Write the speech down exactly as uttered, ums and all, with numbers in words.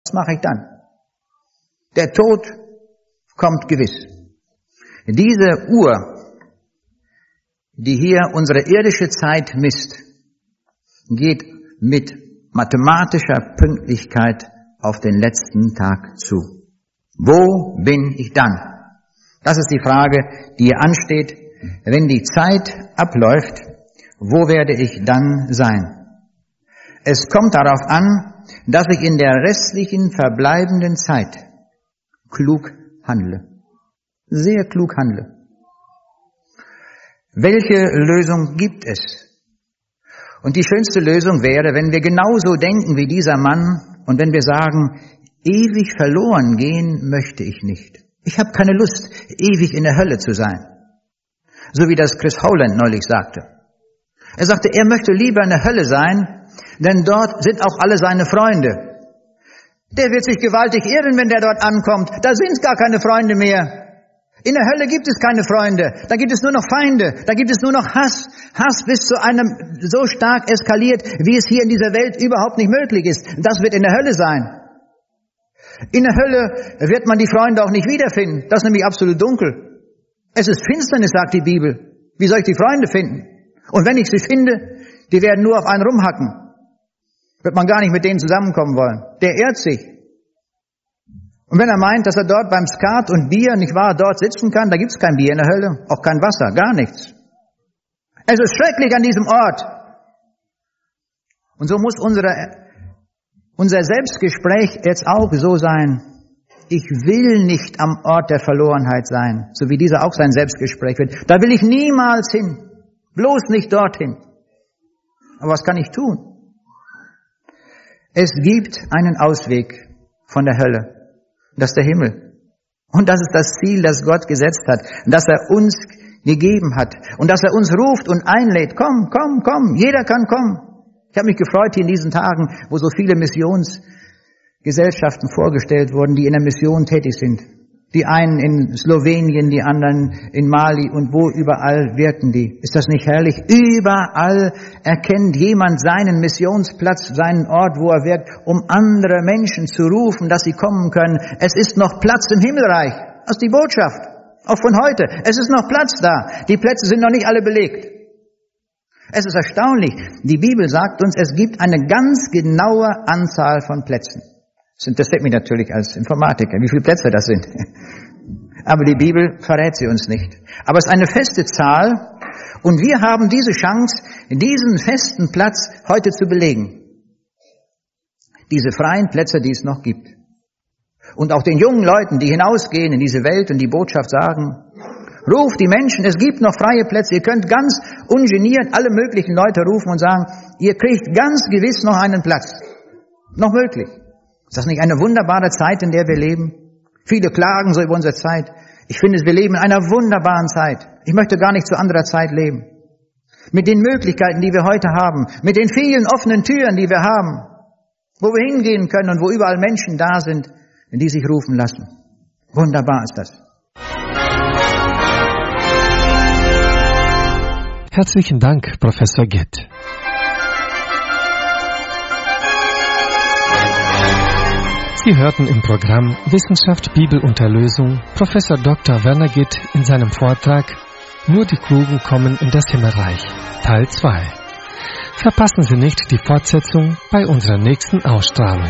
Was mache ich dann? Der Tod kommt gewiss. Diese Uhr, die hier unsere irdische Zeit misst, geht mit mathematischer Pünktlichkeit auf den letzten Tag zu. Wo bin ich dann? Das ist die Frage, die hier ansteht. Wenn die Zeit abläuft, wo werde ich dann sein? Es kommt darauf an, dass ich in der restlichen verbleibenden Zeit klug handle. Sehr klug handle. Welche Lösung gibt es? Und die schönste Lösung wäre, wenn wir genauso denken wie dieser Mann und wenn wir sagen, ewig verloren gehen möchte ich nicht. Ich habe keine Lust, ewig in der Hölle zu sein. So wie das Chris Howland neulich sagte. Er sagte, er möchte lieber in der Hölle sein, denn dort sind auch alle seine Freunde. Der wird sich gewaltig irren, wenn der dort ankommt. Da sind gar keine Freunde mehr. In der Hölle gibt es keine Freunde. Da gibt es nur noch Feinde. Da gibt es nur noch Hass. Hass bis zu einem so stark eskaliert, wie es hier in dieser Welt überhaupt nicht möglich ist. Das wird in der Hölle sein. In der Hölle wird man die Freunde auch nicht wiederfinden. Das ist nämlich absolut dunkel. Es ist Finsternis, sagt die Bibel. Wie soll ich die Freunde finden? Und wenn ich sie finde, die werden nur auf einen rumhacken. Wird man gar nicht mit denen zusammenkommen wollen. Der irrt sich. Und wenn er meint, dass er dort beim Skat und Bier, nicht wahr, dort sitzen kann, da gibt es kein Bier in der Hölle, auch kein Wasser, gar nichts. Es ist schrecklich an diesem Ort. Und so muss unsere, unser Selbstgespräch jetzt auch so sein. Ich will nicht am Ort der Verlorenheit sein, so wie dieser auch sein Selbstgespräch wird. Da will ich niemals hin. Bloß nicht dorthin. Aber was kann ich tun? Es gibt einen Ausweg von der Hölle. Das ist der Himmel. Und das ist das Ziel, das Gott gesetzt hat. Das er uns gegeben hat. Und dass er uns ruft und einlädt. Komm, komm, komm. Jeder kann kommen. Ich habe mich gefreut hier in diesen Tagen, wo so viele Missionsgesellschaften vorgestellt wurden, die in der Mission tätig sind. Die einen in Slowenien, die anderen in Mali und wo überall wirken die. Ist das nicht herrlich? Überall erkennt jemand seinen Missionsplatz, seinen Ort, wo er wirkt, um andere Menschen zu rufen, dass sie kommen können. Es ist noch Platz im Himmelreich. Das ist die Botschaft. Auch von heute. Es ist noch Platz da. Die Plätze sind noch nicht alle belegt. Es ist erstaunlich. Die Bibel sagt uns, es gibt eine ganz genaue Anzahl von Plätzen. Das interessiert mich natürlich als Informatiker, wie viele Plätze das sind. Aber die Bibel verrät sie uns nicht. Aber es ist eine feste Zahl und wir haben diese Chance, diesen festen Platz heute zu belegen. Diese freien Plätze, die es noch gibt. Und auch den jungen Leuten, die hinausgehen in diese Welt und die Botschaft sagen, ruft die Menschen, es gibt noch freie Plätze. Ihr könnt ganz ungeniert alle möglichen Leute rufen und sagen, ihr kriegt ganz gewiss noch einen Platz. Noch möglich. Ist das nicht eine wunderbare Zeit, in der wir leben? Viele klagen so über unsere Zeit. Ich finde, wir leben in einer wunderbaren Zeit. Ich möchte gar nicht zu anderer Zeit leben. Mit den Möglichkeiten, die wir heute haben, mit den vielen offenen Türen, die wir haben, wo wir hingehen können und wo überall Menschen da sind, die sich rufen lassen. Wunderbar ist das. Herzlichen Dank, Professor Gitt. Sie hörten im Programm Wissenschaft, Bibel und Erlösung Professor Doktor Werner Gitt in seinem Vortrag Nur die Klugen kommen in das Himmelreich, Teil zwei. Verpassen Sie nicht die Fortsetzung bei unserer nächsten Ausstrahlung.